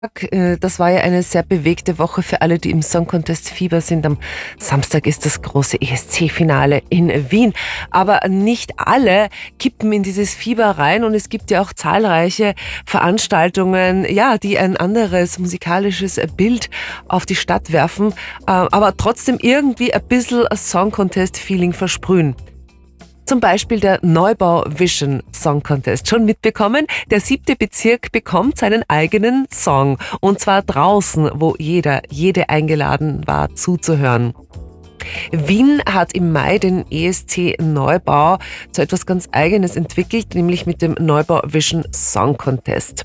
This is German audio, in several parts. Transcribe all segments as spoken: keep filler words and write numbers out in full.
Äh, Das war ja eine sehr bewegte Woche für alle, die im Song Contest Fieber sind. Am Samstag ist das große E S C-Finale in Wien. Aber nicht alle kippen in dieses Fieber rein und es gibt ja auch zahlreiche Veranstaltungen, ja, die ein anderes musikalisches Bild auf die Stadt werfen, äh, aber trotzdem irgendwie ein bisschen ein Song Contest-Feeling versprühen. Zum Beispiel der Neubau Vision Song Contest. Schon mitbekommen? Der siebte Bezirk bekommt seinen eigenen Song. Und zwar draußen, wo jeder, jede eingeladen war, zuzuhören. Wien hat im Mai den E S C Neubau zu etwas ganz Eigenes entwickelt, nämlich mit dem Neubau Vision Song Contest.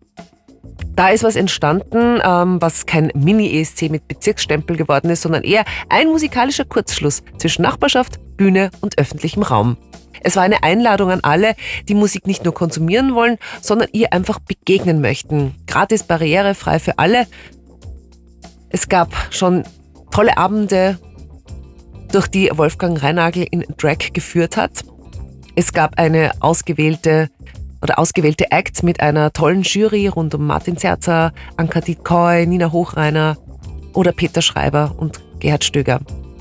Da ist was entstanden, ähm, was kein Mini-E S C mit Bezirksstempel geworden ist, sondern eher ein musikalischer Kurzschluss zwischen Nachbarschaft, Bühne und öffentlichem Raum. Es war eine Einladung an alle, die Musik nicht nur konsumieren wollen, sondern ihr einfach begegnen möchten. Gratis, barrierefrei für alle. Es gab schon tolle Abende, durch die Wolfgang Reinagel in Drag geführt hat. Es gab eine ausgewählte oder ausgewählte Acts mit einer tollen Jury rund um Martin Zerzer, Ann-Kathrin Koy, Nina Hochreiner oder Peter Schreiber und Gerhard Stöger.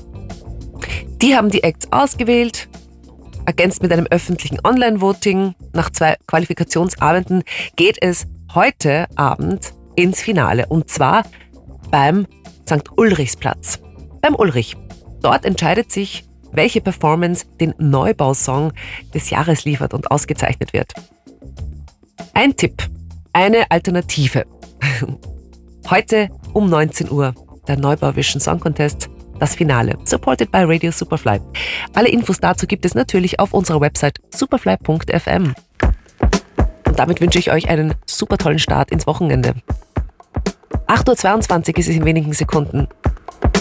Die haben die Acts ausgewählt, ergänzt mit einem öffentlichen Online-Voting. Nach zwei Qualifikationsabenden geht es heute Abend ins Finale und zwar beim Sankt Ulrichsplatz, beim Ulrich. Dort entscheidet sich, welche Performance den Neubausong des Jahres liefert und ausgezeichnet wird. Ein Tipp, eine Alternative. Heute um neunzehn Uhr der Neubau Vision Song Contest, das Finale, supported by Radio Superfly. Alle Infos dazu gibt es natürlich auf unserer Website superfly punkt f m. Und damit wünsche ich euch einen super tollen Start ins Wochenende. acht Uhr zweiundzwanzig ist es in wenigen Sekunden.